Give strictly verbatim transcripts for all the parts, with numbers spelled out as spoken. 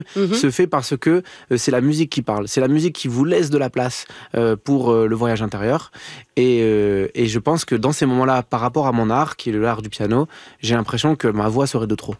mmh. se fait parce que euh, c'est la musique qui parle. C'est la musique qui vous laisse de la place euh, pour euh, le voyage intérieur. Et, euh, et je pense que dans ces moments-là, par rapport à mon art, qui est l'art du piano, j'ai l'impression que ma voix serait de trop.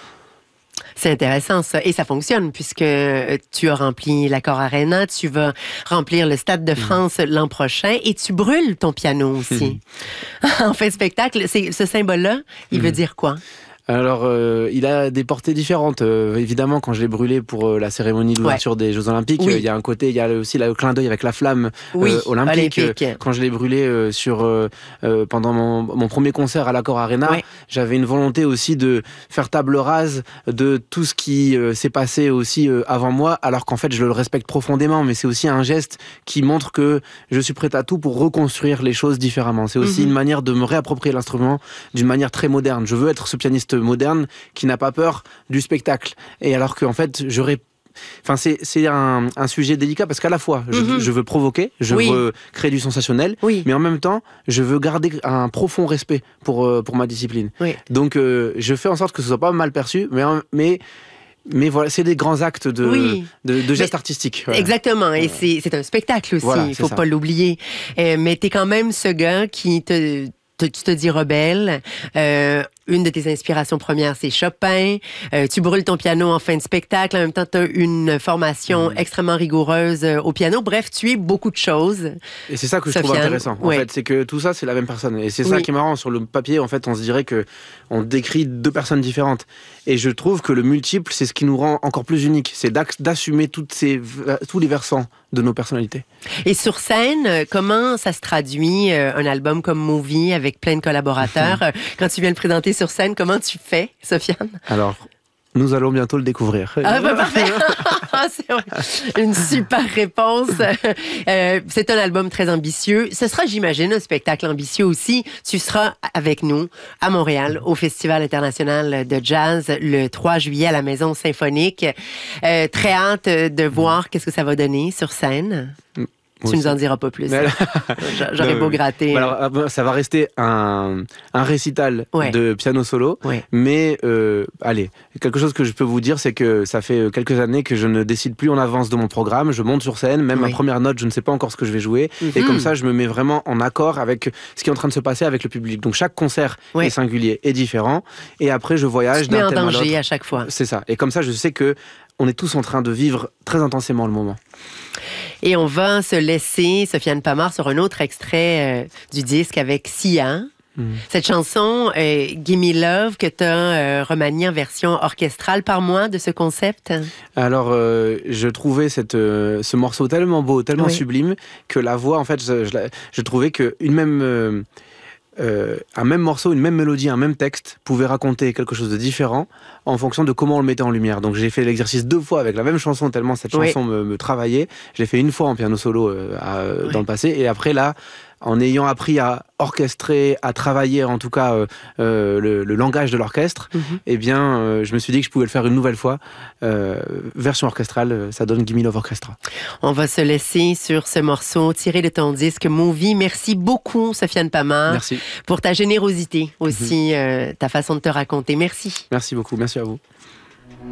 C'est intéressant ça. Et ça fonctionne puisque tu as rempli l'Accor Arena, tu vas remplir le Stade de France mmh. l'an prochain et tu brûles ton piano aussi. Mmh. En fin de spectacle, c'est, ce symbole-là, il mmh. veut dire quoi? Alors, euh, il a des portées différentes. Euh, évidemment, quand je l'ai brûlé pour euh, la cérémonie d'ouverture ouais. des Jeux Olympiques, il oui. euh, y a un côté, il y a aussi le clin d'œil avec la flamme oui, euh, olympique. olympique. Euh, quand je l'ai brûlé euh, sur, euh, euh, pendant mon, mon premier concert à l'Accor Arena, ouais. j'avais une volonté aussi de faire table rase de tout ce qui euh, s'est passé aussi euh, avant moi, alors qu'en fait, je le respecte profondément, mais c'est aussi un geste qui montre que je suis prêt à tout pour reconstruire les choses différemment. C'est aussi mm-hmm. une manière de me réapproprier l'instrument d'une manière très moderne. Je veux être ce pianiste moderne qui n'a pas peur du spectacle. Et alors qu'en fait, j'aurais... Enfin, c'est, c'est un, un sujet délicat parce qu'à la fois, je, mm-hmm. je veux provoquer, je oui. veux créer du sensationnel, oui. mais en même temps, je veux garder un profond respect pour, pour ma discipline. Oui. Donc, euh, je fais en sorte que ce soit pas mal perçu, mais... mais Mais voilà, c'est des grands actes de, oui. de, de gestes mais, artistiques. Voilà. Exactement, et c'est, c'est un spectacle aussi, voilà, il faut ça. Pas l'oublier. Euh, mais t'es quand même ce gars qui te... Te, tu te dis rebelle. Euh, une de tes inspirations premières, c'est Chopin. Euh, tu brûles ton piano en fin de spectacle. En même temps, tu as une formation mmh. extrêmement rigoureuse au piano. Bref, tu es beaucoup de choses. Et c'est ça que je Sofiane. trouve intéressant. En ouais. fait, c'est que tout ça, c'est la même personne. Et c'est ça oui. qui est marrant. Sur le papier, en fait, on se dirait que on décrit deux personnes différentes. Et je trouve que le multiple, c'est ce qui nous rend encore plus uniques. C'est d'assumer toutes ces, tous les versants de nos personnalités. Et sur scène, comment ça se traduit, euh, un album comme Movie avec plein de collaborateurs? Quand tu viens le présenter sur scène, comment tu fais, Sofiane? Alors, nous allons bientôt le découvrir. Ah, bah, parfait! C'est vrai. Une super réponse. Euh, c'est un album très ambitieux. Ce sera, j'imagine, un spectacle ambitieux aussi. Tu seras avec nous à Montréal, au Festival international de jazz, le trois juillet à la Maison symphonique. Euh, très hâte de voir qu'est-ce que ça va donner sur scène. Tu aussi. Nous en diras pas plus. Hein. J'aurais beau gratter. Alors, ça va rester un, un récital ouais. de piano solo, ouais. mais euh, allez, quelque chose que je peux vous dire, c'est que ça fait quelques années que je ne décide plus en avance de mon programme. Je monte sur scène, même oui. ma première note, je ne sais pas encore ce que je vais jouer, mm-hmm. et comme ça, je me mets vraiment en accord avec ce qui est en train de se passer avec le public. Donc chaque concert ouais. est singulier et différent, et après je voyage d'un thème à l'autre. Tu mets en danger à chaque fois. C'est ça. Et comme ça, je sais que on est tous en train de vivre très intensément le moment. Et on va se laisser, Sofiane Pamart, sur un autre extrait euh, du disque avec Sia. Mm. Cette chanson, euh, Gimme Love, que tu as euh, remaniée en version orchestrale. Parle-moi de ce concept. Alors, euh, je trouvais cette, euh, ce morceau tellement beau, tellement oui. sublime, que la voix, en fait, je, je, je trouvais qu'une même... Euh, Euh, un même morceau, une même mélodie, un même texte pouvait raconter quelque chose de différent en fonction de comment on le mettait en lumière. Donc j'ai fait l'exercice deux fois avec la même chanson, tellement cette chanson oui. me, me travaillait. Je l'ai fait une fois en piano solo euh, à, oui. dans le passé, et après là, en ayant appris à orchestrer, à travailler en tout cas euh, euh, le, le langage de l'orchestre, mm-hmm. eh bien, euh, je me suis dit que je pouvais le faire une nouvelle fois. Euh, version orchestrale, ça donne Gimme Love Orchestra. On va se laisser sur ce morceau tiré de ton disque Movie. Merci beaucoup, Sofiane Pamart. Merci. Pour ta générosité aussi, mm-hmm. euh, ta façon de te raconter. Merci. Merci beaucoup. Merci à vous.